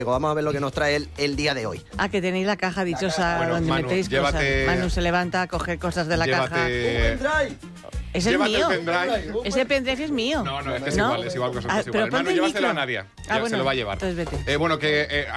Vamos a ver lo que nos trae el día de hoy. Ah, que tenéis la caja dichosa Bueno, donde Manu, metéis llévate- cosas. Manu se levanta a coger cosas de la caja. Es el Llévate mío. el pendrive. Ese pendrive es mío. No, es que es ¿No? igual, es igual que Ah, vosotros. pero Igual. ponte Manu, el llévaselo micro. a Nadia. Ah, bueno, se lo va a llevar. entonces vete. Bueno, que